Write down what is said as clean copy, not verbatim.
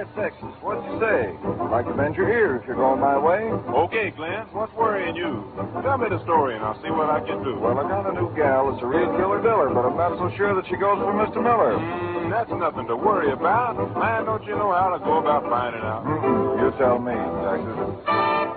sexes. What'd you say? I'd like to bend your ear if you're going my way. Okay, Glenn, what's worrying you? Tell me the story and I'll see what I can do. Well, I got a new gal that's a real killer-diller, but I'm not so sure that she goes for Mr. Miller. That's nothing to worry about. Man, don't you know how to go about finding out? You tell me, Texas.